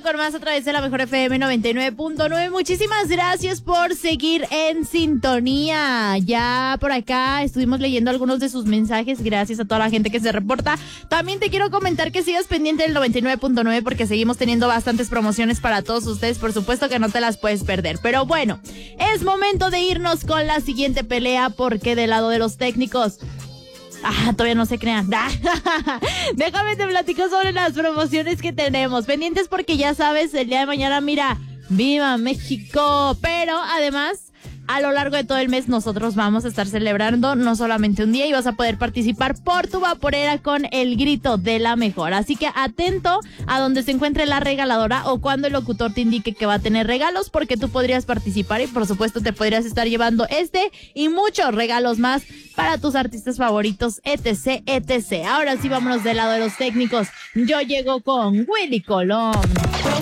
con más a través de la Mejor FM 99.9. Muchísimas gracias por seguir en sintonía. Ya por acá estuvimos leyendo algunos de sus mensajes. Gracias a toda la gente que se reporta. También te quiero comentar que sigas pendiente del 99.9 porque seguimos teniendo bastantes promociones para todos ustedes. Por supuesto que no te las puedes perder. Pero bueno, es momento de irnos con la siguiente pelea porque del lado de los técnicos... todavía no se crean. Déjame te platico sobre las promociones que tenemos. Pendientes porque ya sabes, el día de mañana, mira, ¡viva México! Pero además, a lo largo de todo el mes nosotros vamos a estar celebrando no solamente un día y vas a poder participar por tu vaporera con el grito de la mejor. Así que atento a donde se encuentre la regaladora o cuando el locutor te indique que va a tener regalos porque tú podrías participar y por supuesto te podrías estar llevando y muchos regalos más para tus artistas favoritos, etc, etc. Ahora sí, vámonos del lado de los técnicos. Yo llego con Willy Colón.